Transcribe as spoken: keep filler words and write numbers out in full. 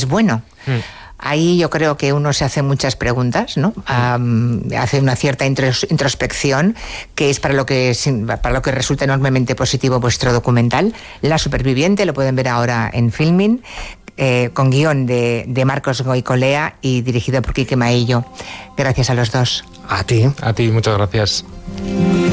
es bueno. Mm. Ahí yo creo que uno se hace muchas preguntas, ¿no? Um, hace una cierta introspección, que es para lo que, para lo que resulta enormemente positivo vuestro documental. La Superviviente, lo pueden ver ahora en Filmin, eh, con guión de, de Marcos Goicolea y dirigido por Quique Maillo. Gracias a los dos. A ti. A ti, muchas gracias.